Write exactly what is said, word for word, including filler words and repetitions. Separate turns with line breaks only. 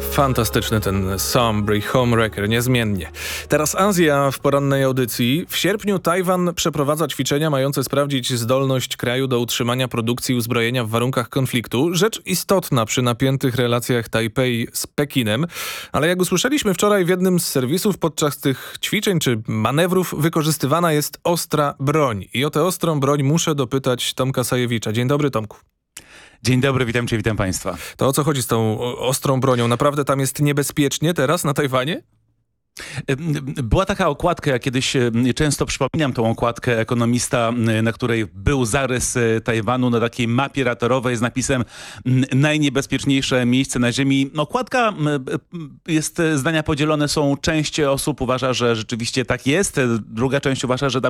Fantastyczny ten Somebody Homewrecker, niezmiennie. Teraz Azja w porannej audycji. W sierpniu Tajwan przeprowadza ćwiczenia mające sprawdzić zdolność kraju do utrzymania produkcji uzbrojenia w warunkach konfliktu. Rzecz istotna przy napiętych relacjach Tajpej z Pekinem. Ale jak usłyszeliśmy wczoraj w jednym z serwisów, podczas tych ćwiczeń czy manewrów wykorzystywana jest ostra broń. I o tę ostrą broń muszę dopytać Tomka Sajewicza. Dzień dobry, Tomku.
Dzień dobry, witam cię, witam państwa.
To o co chodzi z tą ostrą bronią? Naprawdę tam jest niebezpiecznie teraz na Tajwanie?
Była taka okładka, ja kiedyś często przypominam tą okładkę Ekonomista, na której był zarys Tajwanu na takiej mapie radarowej z napisem najniebezpieczniejsze miejsce na ziemi. Okładka jest, zdania podzielone są. Część osób uważa, że rzeczywiście tak jest, druga część uważa, że